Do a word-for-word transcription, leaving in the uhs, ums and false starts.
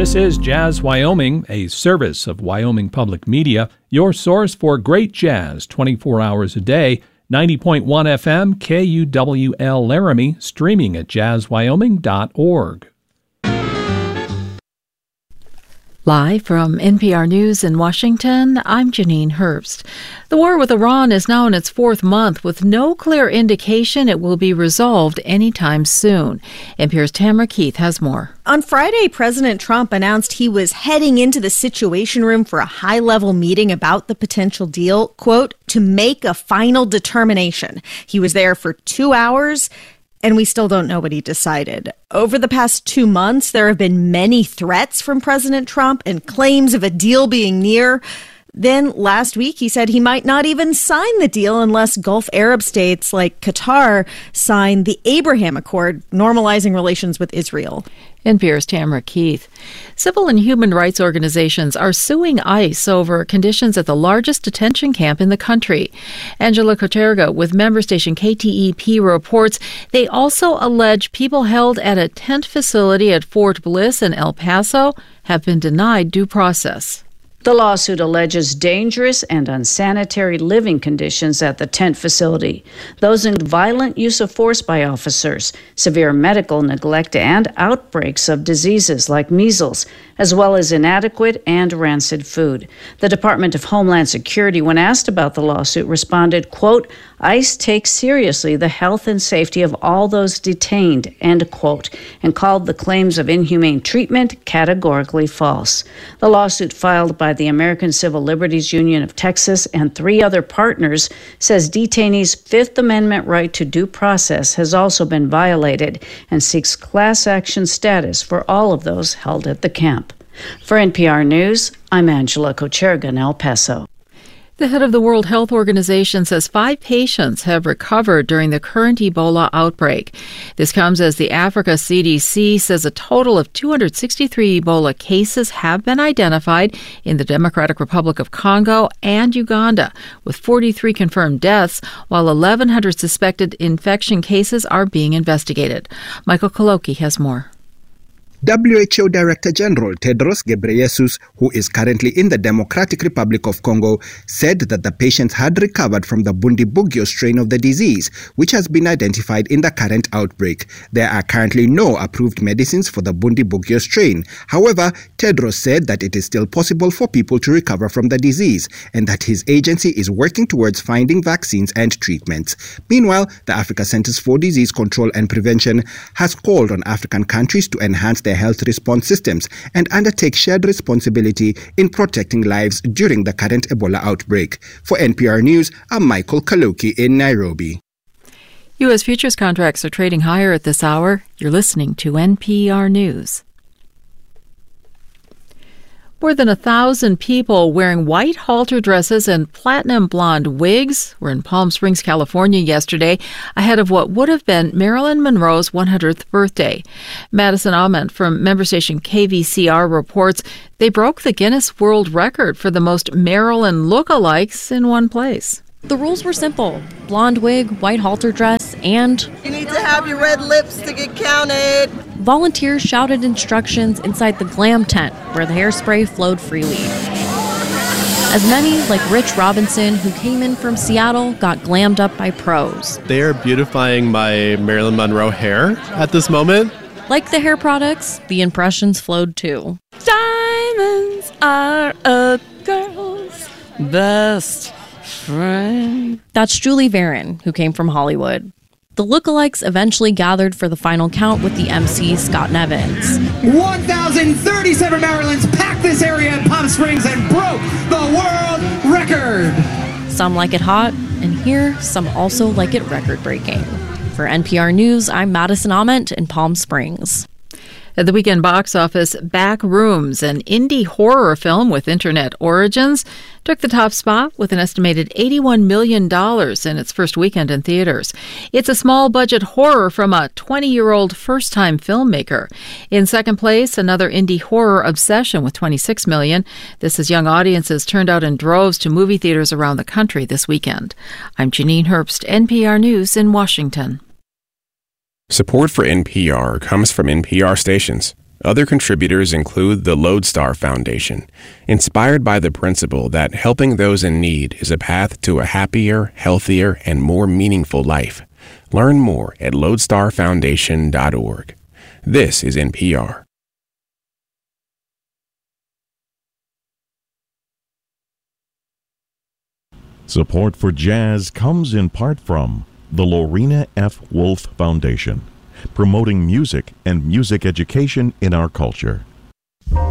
This is Jazz Wyoming, a service of Wyoming Public Media, your source for great jazz twenty-four hours a day. ninety point one F M, K U W L Laramie, streaming at jazz wyoming dot org. Live from N P R News in Washington, I'm Janine Herbst. The war with Iran is now in its fourth month with no clear indication it will be resolved anytime soon. N P R's Tamara Keith has more. On Friday, President Trump announced he was heading into the Situation Room for a high-level meeting about the potential deal, quote, to make a final determination. He was there for two hours. And we still don't know what he decided. Over the past two months, there have been many threats from President Trump and claims of a deal being near. Then last week, he said he might not even sign the deal unless Gulf Arab states like Qatar sign the Abraham Accord, normalizing relations with Israel. N P R's Tamara Keith. Civil and human rights organizations are suing ICE over conditions at the largest detention camp in the country. Angela Kocherga with member station K T E P reports they also allege people held at a tent facility at Fort Bliss in El Paso have been denied due process. The lawsuit alleges dangerous and unsanitary living conditions at the tent facility. Those include violent use of force by officers, severe medical neglect, and outbreaks of diseases like measles, as well as inadequate and rancid food. The Department of Homeland Security, when asked about the lawsuit, responded, quote, ICE takes seriously the health and safety of all those detained, end quote, and called the claims of inhumane treatment categorically false. The lawsuit filed by the American Civil Liberties Union of Texas and three other partners says detainees' Fifth Amendment right to due process has also been violated and seeks class action status for all of those held at the camp. For N P R News, I'm Angela Kocherga in El Paso. The head of the World Health Organization says five patients have recovered during the current Ebola outbreak. This comes as the Africa C D C says a total of two hundred sixty-three Ebola cases have been identified in the Democratic Republic of Congo and Uganda, with forty-three confirmed deaths, while eleven hundred suspected infection cases are being investigated. Michael Koloki has more. W H O Director General Tedros Ghebreyesus, who is currently in the Democratic Republic of Congo, said that the patients had recovered from the Bundibugyo strain of the disease, which has been identified in the current outbreak. There are currently no approved medicines for the Bundibugyo strain. However, Tedros said that it is still possible for people to recover from the disease and that his agency is working towards finding vaccines and treatments. Meanwhile, the Africa Centers for Disease Control and Prevention has called on African countries to enhance their health response systems and undertake shared responsibility in protecting lives during the current Ebola outbreak. For N P R News, I'm Michael Kaloki in Nairobi. U S futures contracts are trading higher at this hour. You're listening to N P R News. More than a thousand people wearing white halter dresses and platinum blonde wigs were in Palm Springs, California yesterday ahead of what would have been Marilyn Monroe's one hundredth birthday. Madison Ament from member station K V C R reports they broke the Guinness World Record for the most Marilyn lookalikes in one place. The rules were simple. Blonde wig, white halter dress, and... You need to have your red lips to get counted. Volunteers shouted instructions inside the glam tent where the hairspray flowed freely. As many, like Rich Robinson, who came in from Seattle, got glammed up by pros. They are beautifying my Marilyn Monroe hair at this moment. Like the hair products, the impressions flowed too. Diamonds are a girl's best friend. That's Julie Varon, who came from Hollywood. The lookalikes eventually gathered for the final count with the M C, Scott Nevins. one thousand thirty-seven Marilyns packed this area in Palm Springs and broke the world record. Some like it hot, and here, some also like it record-breaking. For N P R News, I'm Madison Ament in Palm Springs. At the weekend box office, Back Rooms, an indie horror film with internet origins, took the top spot with an estimated eighty-one million dollars in its first weekend in theaters. It's a small-budget horror from a twenty-year-old first-time filmmaker. In second place, another indie horror, Obsession, with twenty-six million dollars. This as young audiences turned out in droves to movie theaters around the country this weekend. I'm Janine Herbst, N P R News in Washington. Support for N P R comes from N P R stations, Other contributors include the Lodestar Foundation, inspired by the principle that helping those in need is a path to a happier, healthier, and more meaningful life. Learn more at lodestar foundation dot org. This is N P R. Support for jazz comes in part from the Lorena F. Wolf Foundation, promoting music and music education in our culture.